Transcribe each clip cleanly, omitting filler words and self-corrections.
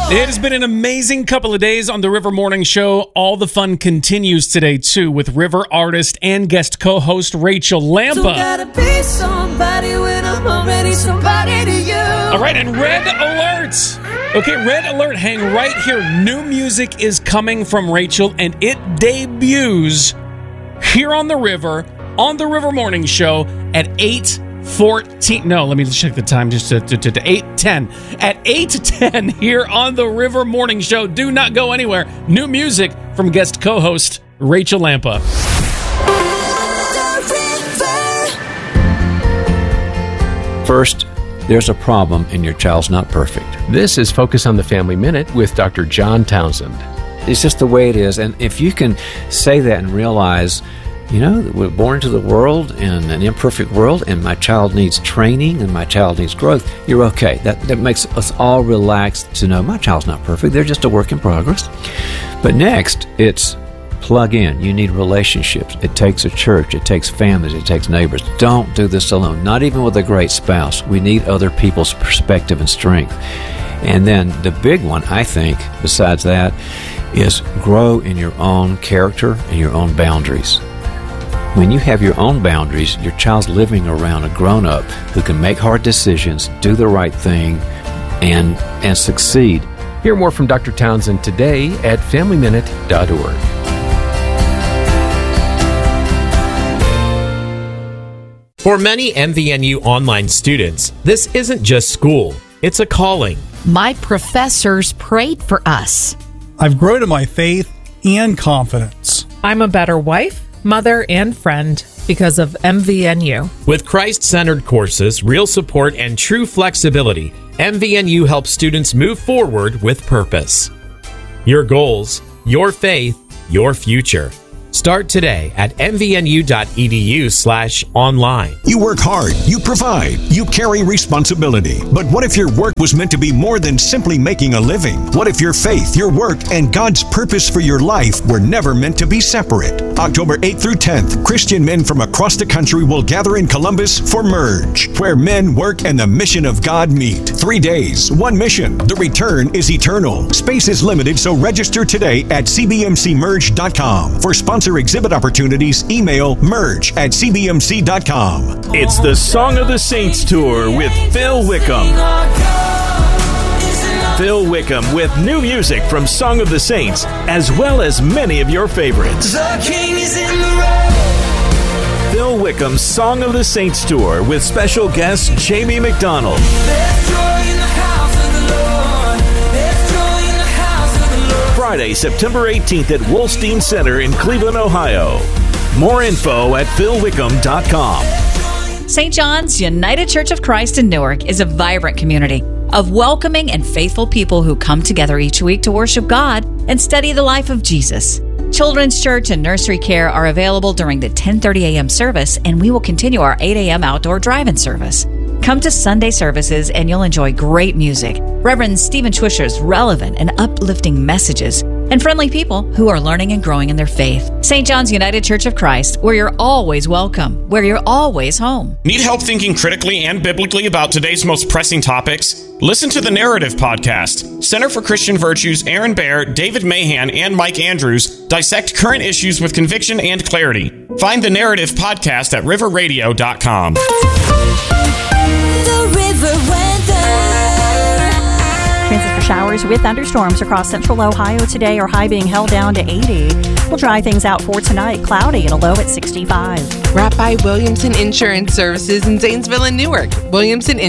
It has been an amazing couple of days on the River Morning Show. All the fun continues today, too, with River artist and guest co-host Rachel Lampa. Gotta be somebody when I'm already somebody to you. All right, and red alert. Okay, red alert, hang right here. New music is coming from Rachel, and it debuts here on the River Morning Show at 8:14. No, let me check the time just to 8:10. At 8:10 here on the River Morning Show. Do not go anywhere. New music from guest co-host Rachel Lampa. First, there's a problem and your child's not perfect. This is Focus on the Family Minute with Dr. John Townsend. It's just the way it is. And if you can say that and realize, you know, that we're born into the world in an imperfect world, and my child needs training and my child needs growth, you're okay. That makes us all relaxed to know my child's not perfect. They're just a work in progress. But next, it's plug in. You need relationships. It takes a church. It takes families. It takes neighbors. Don't do this alone. Not even with a great spouse. We need other people's perspective and strength. And then the big one, I think, besides that, is grow in your own character and your own boundaries. When you have your own boundaries, your child's living around a grown-up who can make hard decisions, do the right thing, and succeed. Hear more from Dr. Townsend today at FamilyMinute.org. For many MVNU online students, this isn't just school, it's a calling. My professors prayed for us. I've grown in my faith and confidence. I'm a better wife, mother, and friend because of MVNU. With Christ-centered courses, real support, and true flexibility, MVNU helps students move forward with purpose. Your goals, your faith, your future. Start today at mvnu.edu/online. You work hard, you provide, you carry responsibility. But what if your work was meant to be more than simply making a living? What if your faith, your work, and God's purpose for your life were never meant to be separate? October 8th through 10th, Christian men from across the country will gather in Columbus for Merge, where men, work, and the mission of God meet. 3 days, one mission. The return is eternal. Space is limited, so register today at cbmcmerge.com. For sponsor exhibit opportunities, email merge@cbmc.com. It's the Song of the Saints Tour with Phil Wickham. Phil Wickham with new music from Song of the Saints, as well as many of your favorites. The King is in the road. Phil Wickham's Song of the Saints Tour with special guest Jamie McDonald. There's joy in the house of the Lord. There's joy in the house of the Lord. Friday, September 18th at Wolstein Center in Cleveland, Ohio. More info at philwickham.com. St. John's United Church of Christ in Newark is a vibrant community of welcoming and faithful people who come together each week to worship God and study the life of Jesus. Children's church and nursery care are available during the 10:30 a.m. service, and we will continue our 8 a.m. outdoor drive-in service. Come to Sunday services and you'll enjoy great music, Reverend Stephen Twisher's relevant and uplifting messages, and friendly people who are learning and growing in their faith. St. John's United Church of Christ, where you're always welcome, where you're always home. Need help thinking critically and biblically about today's most pressing topics? Listen to the Narrative Podcast. Center for Christian Virtues, Aaron Baer, David Mahan, and Mike Andrews dissect current issues with conviction and clarity. Find the Narrative Podcast at riverradio.com. The River Weather. Chances for showers with thunderstorms across central Ohio today, our high being held down to 80. We'll dry things out for tonight, cloudy and a low at 65. Wrapped by Williamson Insurance Services in Zanesville and Newark.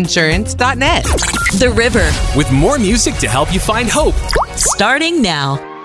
WilliamsonInsurance.net. The River. With more music to help you find hope. Starting now.